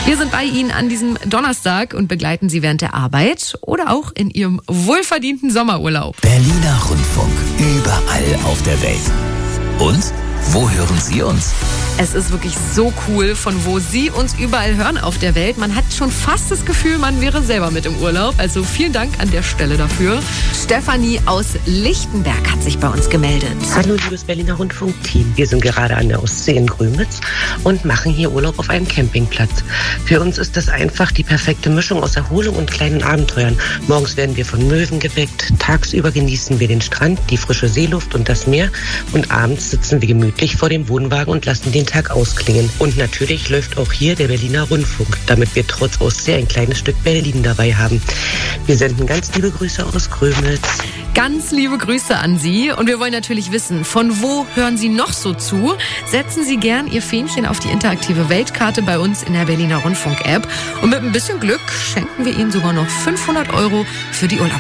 Wir sind bei Ihnen an diesem Donnerstag und begleiten Sie während der Arbeit oder auch in Ihrem wohlverdienten Sommerurlaub. Berliner Rundfunk, überall auf der Welt. Und wo hören Sie uns? Es ist wirklich so cool, von wo Sie uns überall hören auf der Welt. Man hat schon fast das Gefühl, man wäre selber mit im Urlaub. Also vielen Dank an der Stelle dafür. Stefanie aus Lichtenberg hat sich bei uns gemeldet. Hallo, liebes Berliner Rundfunk-Team. Wir sind gerade an der Ostsee in Grömitz und machen hier Urlaub auf einem Campingplatz. Für uns ist das einfach die perfekte Mischung aus Erholung und kleinen Abenteuern. Morgens werden wir von Möwen geweckt, tagsüber genießen wir den Strand, die frische Seeluft und das Meer und abends sitzen wir gemütlich vor dem Wohnwagen und lassen den Tag ausklingen. Und natürlich läuft auch hier der Berliner Rundfunk, damit wir trotz Ostsee ein kleines Stück Berlin dabei haben. Wir senden ganz liebe Grüße aus Grömitz. Ganz liebe Grüße an Sie. Und wir wollen natürlich wissen, von wo hören Sie noch so zu? Setzen Sie gern Ihr Fähnchen auf die interaktive Weltkarte bei uns in der Berliner Rundfunk-App. Und mit ein bisschen Glück schenken wir Ihnen sogar noch 500 € für die Urlaubsreise.